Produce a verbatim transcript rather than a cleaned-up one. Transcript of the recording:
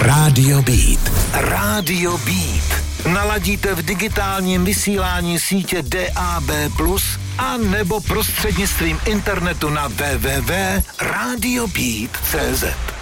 Rádio Beat. Rádio Beat. Naladíte v digitálním vysílání sítě D A B plus, a nebo prostřednictvím internetu na w w w tečka radio beat tečka c z.